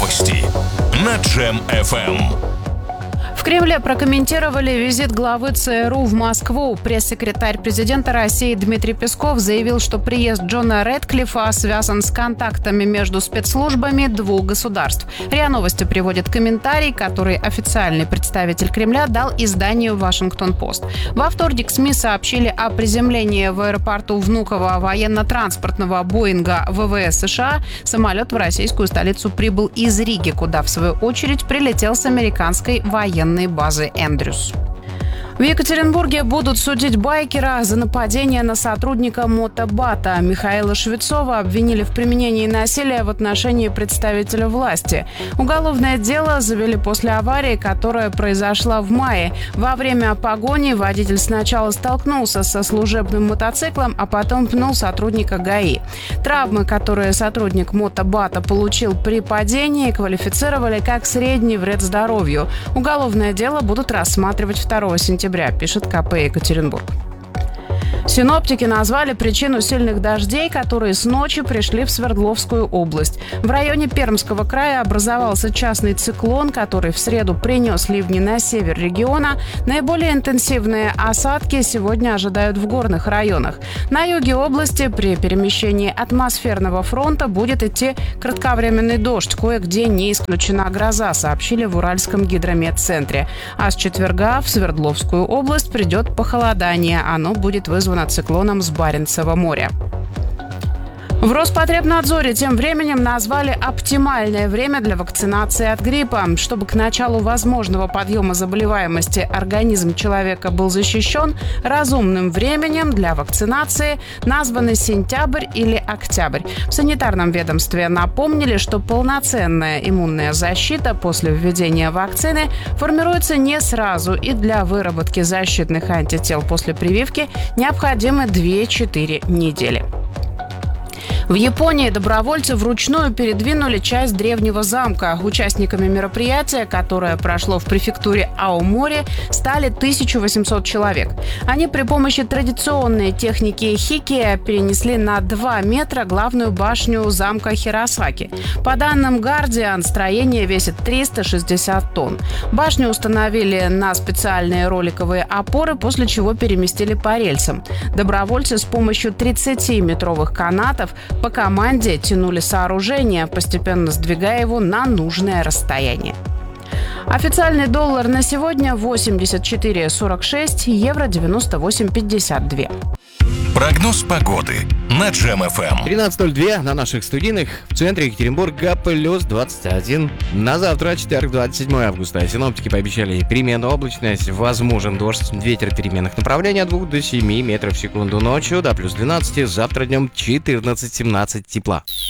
Новости на Джем FM. В Кремле прокомментировали визит главы ЦРУ в Москву. Пресс-секретарь президента России Дмитрий Песков заявил, что приезд Джона Рэдклиффа связан с контактами между спецслужбами двух государств. РИА Новости приводит комментарий, который официальный представитель Кремля дал изданию «Вашингтон-Пост». Во вторник СМИ сообщили о приземлении в аэропорту Внуково военно-транспортного Боинга ВВС США. Самолет в российскую столицу прибыл из Риги, куда, в свою очередь, прилетел с американской военной базы «Эндрюс». В Екатеринбурге будут судить байкера за нападение на сотрудника мотобата. Михаила Швецова обвинили в применении насилия в отношении представителя власти. Уголовное дело завели после аварии, которая произошла в мае. Во время погони водитель сначала столкнулся со служебным мотоциклом, а потом пнул сотрудника ГАИ. Травмы, которые сотрудник мотобата получил при падении, квалифицировали как средний вред здоровью. Уголовное дело будут рассматривать 2 сентября, пишет КП Екатеринбург. Синоптики назвали причину сильных дождей, которые с ночи пришли в Свердловскую область. В районе Пермского края образовался частный циклон, который в среду принес ливни на север региона. Наиболее интенсивные осадки сегодня ожидают в горных районах. На юге области при перемещении атмосферного фронта будет идти кратковременный дождь. Кое-где не исключена гроза, сообщили в Уральском гидрометцентре. А с четверга в Свердловскую область придет похолодание. Оно будет вызвано циклоном с Баренцева моря. В Роспотребнадзоре тем временем назвали оптимальное время для вакцинации от гриппа. Чтобы к началу возможного подъема заболеваемости организм человека был защищен, разумным временем для вакцинации названы сентябрь или октябрь. В санитарном ведомстве напомнили, что полноценная иммунная защита после введения вакцины формируется не сразу, и для выработки защитных антител после прививки необходимы 2-4 недели. В Японии добровольцы вручную передвинули часть древнего замка. Участниками мероприятия, которое прошло в префектуре Аомори, стали 1800 человек. Они при помощи традиционной техники хикия перенесли на 2 метра главную башню замка Хиросаки. По данным Guardian, строение весит 360 тонн. Башню установили на специальные роликовые опоры, после чего переместили по рельсам. Добровольцы с помощью 30-метровых канатов по команде тянули сооружение, постепенно сдвигая его на нужное расстояние. Официальный доллар на сегодня 84,46, евро 98,52. Прогноз погоды на Джем FM. 13:02 на наших студийных. В центре Екатеринбурга плюс 21. На завтра, четверг, 27 августа. Синоптики пообещали переменную облачность, возможен дождь, ветер переменных направлений от 2 до 7 метров в секунду. Ночью до плюс 12, завтра днем 14-17 тепла.